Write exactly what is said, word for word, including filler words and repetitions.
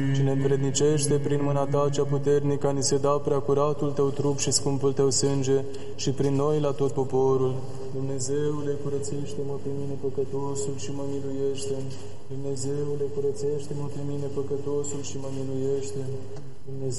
Ce ne învrednicește prin mâna Ta cea puternică, ni se da preacuratul Tău trup și scumpul Tău sânge, și prin noi la tot poporul. Dumnezeule, curățește-mă pe mine păcătosul și mă miluiește. Dumnezeule, curățește-mă pe mine păcătosul și mă miluiește. Dumnezeu